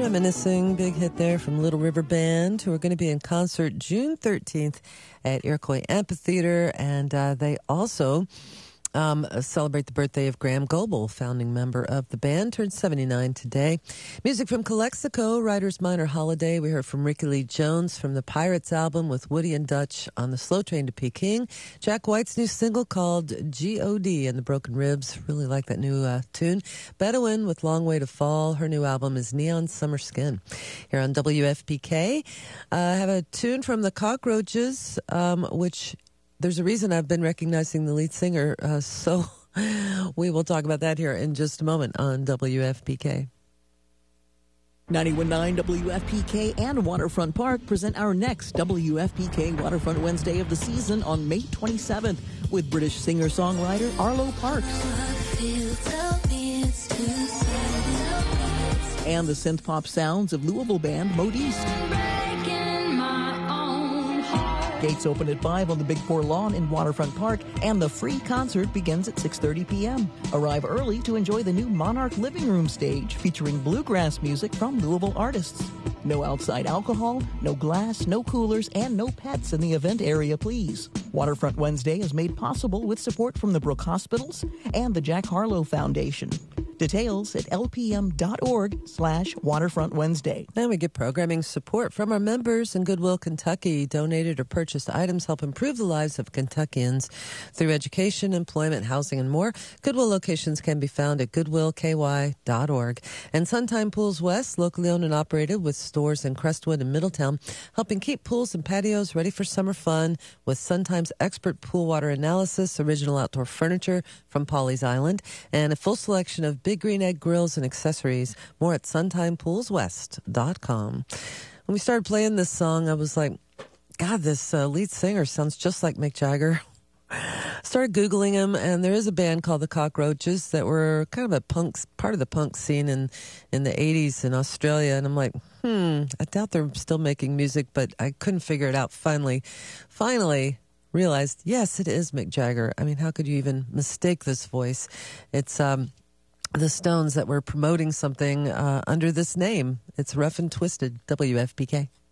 Reminiscing, big hit there from Little River Band, who are going to be in concert June 13th at Iroquois Amphitheater. And they also celebrate the birthday of Graham Goebel, founding member of the band, turned 79 today. Music from Calexico, Writer's Minor Holiday. We heard from Ricky Lee Jones from the Pirates album with Woody and Dutch on the Slow Train to Peking. Jack White's new single called G.O.D. and the Broken Ribs. Really like that new tune. Bedouin with Long Way to Fall. Her new album is Neon Summer Skin. Here on WFPK, I have a tune from the Cockroaches, which there's a reason I've been recognizing the lead singer, so we will talk about that here in just a moment on WFPK. 91.9 WFPK and Waterfront Park present our next WFPK Waterfront Wednesday of the season on May 27th with British singer-songwriter Arlo Parks. And the synth-pop sounds of Louisville band Modiste. Gates open at 5 on the Big Four lawn in Waterfront Park, and the free concert begins at 6:30 p.m. Arrive early to enjoy the new Monarch Living Room stage featuring bluegrass music from Louisville artists. No outside alcohol, no glass, no coolers, and no pets in the event area, please. Waterfront Wednesday is made possible with support from the Brook Hospitals and the Jack Harlow Foundation. Details at lpm.org/Waterfront Wednesday. Then we get programming support from our members in Goodwill Kentucky. Donated or purchased items help improve the lives of Kentuckians through education, employment, housing, and more. Goodwill locations can be found at goodwillky.org. And Suntime Pools West, locally owned and operated with stores in Crestwood and Middletown, helping keep pools and patios ready for summer fun with Suntime's expert pool water analysis, original outdoor furniture from Pawleys Island, and a full selection of Big Green Egg grills and accessories. More at suntimepoolswest.com. When we started playing this song, I was like, God, this lead singer sounds just like Mick Jagger. Started Googling him, and there is a band called the Cockroaches that were kind of part of the punk scene in the 80s in Australia. And I'm like, I doubt they're still making music, but I couldn't figure it out. Finally realized, yes, it is Mick Jagger. I mean, how could you even mistake this voice? It's the Stones that were promoting something under this name. It's Rough and Twisted, WFPK.